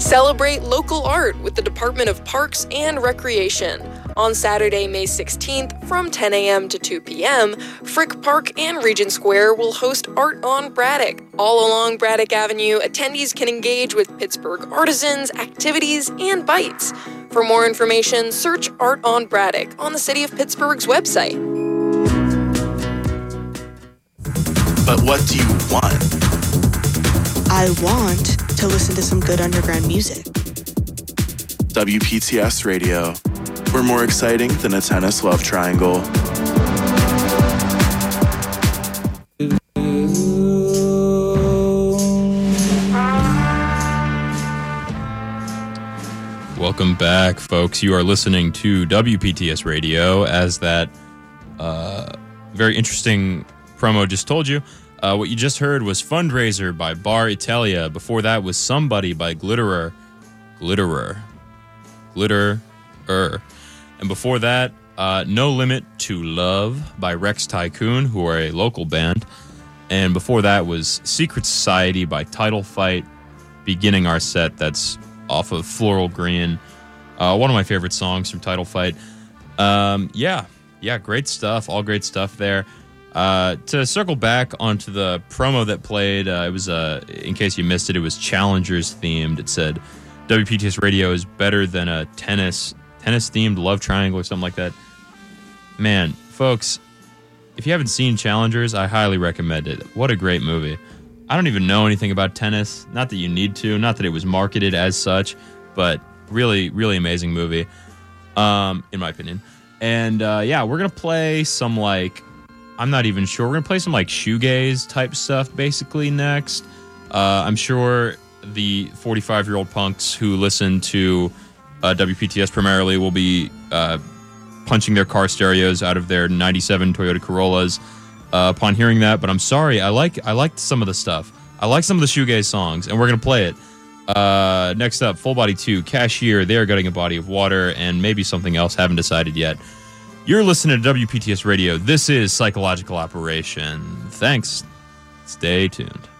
Celebrate local art with the Department of Parks and Recreation. On Saturday, May 16th, from 10 a.m. to 2 p.m., Frick Park and Regent Square will host Art on Braddock. All along Braddock Avenue, attendees can engage with Pittsburgh artisans, activities, and bites. For more information, search Art on Braddock on the City of Pittsburgh's website. But what do you want? I want to listen to some good underground music. WPTS Radio. We're more exciting than a tennis love triangle. Welcome back, folks. You are listening to WPTS Radio. As that very interesting promo just told you, what you just heard was Fundraiser by Bar Italia. Before that was Somebody by Glitterer. And before that, No Limit to Love by Rex Tycoon, who are a local band. And before that was Secret Society by Title Fight, beginning our set. That's off of Floral Green. One of my favorite songs from Title Fight. Yeah, great stuff. All great stuff there. To circle back onto the promo that played, it was, in case you missed it, it was Challengers themed. It said, WPTS Radio is better than a tennis-themed love triangle or something like that. Man, folks, if you haven't seen Challengers, I highly recommend it. What a great movie. I don't even know anything about tennis. Not that you need to. Not that it was marketed as such, but really, really amazing movie, in my opinion. And, yeah, we're going to play some, I'm not even sure. We're going to play some, shoegaze type stuff, basically, next. I'm sure the 45-year-old punks who listen to WPTS primarily will be punching their car stereos out of their 97 Toyota Corollas upon hearing that, but I'm sorry. I liked some of the stuff. I like some of the shoegaze songs, and we're going to play it. Next up, Full Body 2, Cashier, They Are Gutting a Body of Water, and maybe something else. Haven't decided yet. You're listening to WPTS Radio. This is Psychological Operation. Thanks. Stay tuned.